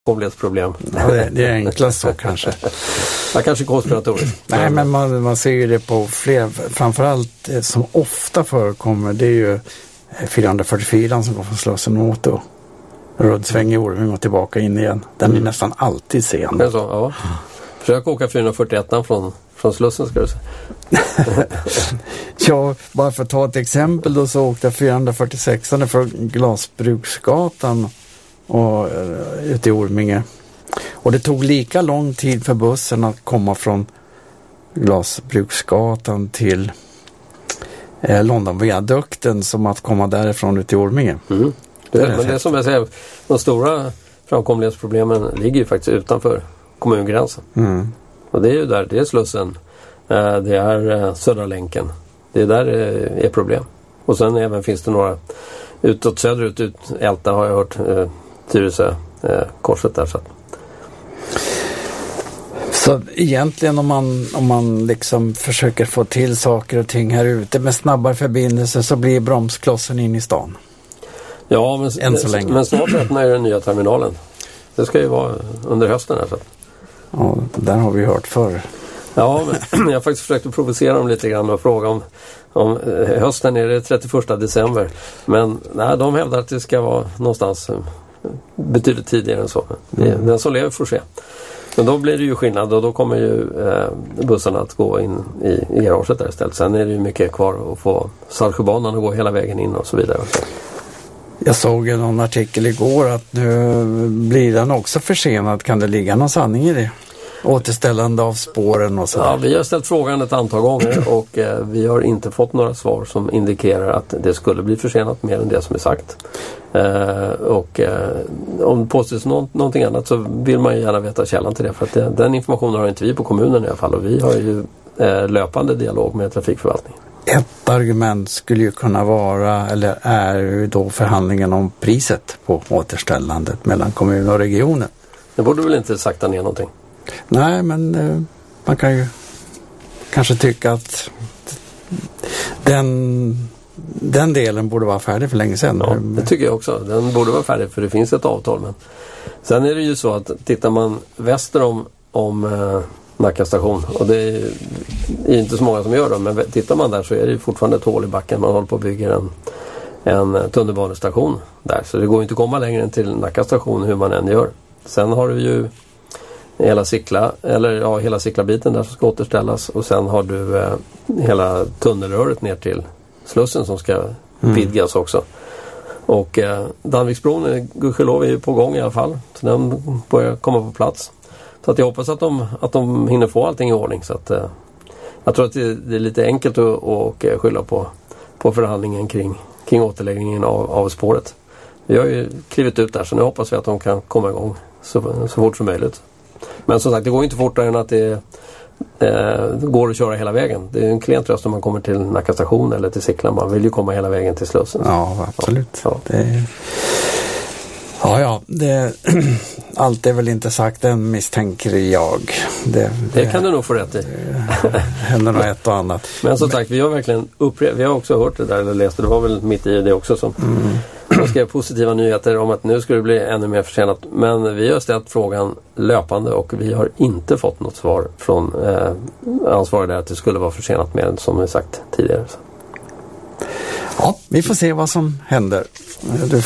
problem. Ja, det är enklast så kanske. Ja, kanske konspiratoriskt. Nej, men man ser ju det på fler, framförallt som ofta förekommer, det är ju 444 som går från Slussen och åt och rödsväng i Orming och tillbaka in igen. Den är nästan alltid sen. Det är så, ja. Försök åka 441 från Slussen, ska du säga. Ja, bara för att ta ett exempel då, så åkte jag 446 från Glasbruksgatan och ute i Orminge. Och det tog lika lång tid för bussen att komma från Glasbruksgatan till Londonviadukten som att komma därifrån ut i Orminge. Mm. Det är som jag säger, de stora framkomlighetsproblemen ligger ju faktiskt utanför kommungränsen. Mm. Och det är ju där, det är Slussen, det är Södra länken. Det är där det är problem. Och sen även finns det några utåt söderut, Älta har jag hört, Tyresö, korset där. Så egentligen om man liksom försöker få till saker och ting här ute med snabbare förbindelser så blir bromsklossen in i stan. Ja, men snart öppnar den nya terminalen. Det ska ju vara under hösten här. Så. Ja, där har vi hört förr. Ja, men jag har faktiskt försökt att provocera dem lite grann och fråga om hösten är det 31 december. Men nej, de hävdar att det ska vara någonstans betydligt tidigare än så. Den som lever får se. Men då blir det ju skillnad och då kommer ju bussarna att gå in i garaget där istället. Sen är det ju mycket kvar att få Saltsjöbanan att gå hela vägen in och så vidare. Jag såg någon artikel igår att nu blir den också försenad. Kan det ligga någon sanning i det? Återställande av spåren och så. Ja, vi har ställt frågan ett antal gånger och vi har inte fått några svar som indikerar att det skulle bli försenat mer än det som är sagt. Om det påstås någonting annat så vill man ju gärna veta källan till det, för att den informationen har inte vi på kommunen i alla fall, och vi har ju löpande dialog med trafikförvaltningen. Ett argument skulle ju kunna vara, eller är ju då förhandlingen om priset på återställandet mellan kommun och regionen. Det borde väl inte sakta ner någonting? Nej, men man kan ju kanske tycka att den delen borde vara färdig för länge sedan. Ja, det tycker jag också. Den borde vara färdig för det finns ett avtal. Men sen är det ju så att tittar man väster om Nacka station, och det är inte så många som gör det, men tittar man där så är det ju fortfarande ett hål i backen. Man håller på att bygga en tunnelbanestation där. Så det går inte att komma längre än till Nacka station hur man än gör. Sen har du ju hela Sickla-biten där som ska återställas, och sen har du hela tunnelröret ner till Slussen som ska vidgas också. Och Danviksbron, gudskelov, är ju på gång i alla fall. Så den börjar komma på plats. Så att jag hoppas att de hinner få allting i ordning. Så att, jag tror att det är lite enkelt att skylla på förhandlingen kring återläggningen av spåret. Vi har ju klivit ut där, så nu hoppas vi att de kan komma igång så fort som möjligt. Men som sagt, det går inte fortare än att det går att köra hela vägen. Det är en klen tröst om man kommer till Nacka station eller till Sickla. Man vill ju komma hela vägen till Slussen. Ja, absolut. Ja. Allt är väl inte sagt än, misstänker jag. Det kan du nog få rätt i. Händer nog ett och annat. Men som sagt, vi har verkligen vi har också hört det där, eller läst det var väl mitt i det också som skrev positiva nyheter om att nu ska det bli ännu mer försenat. Men vi har ställt frågan löpande och vi har inte fått något svar från ansvarig där att det skulle vara försenat mer än som vi sagt tidigare. Ja, vi får se vad som händer. Du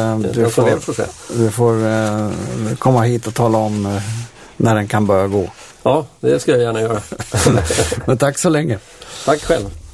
får komma hit och tala om när den kan börja gå. Ja, det ska jag gärna göra. Men tack så länge. Tack själv.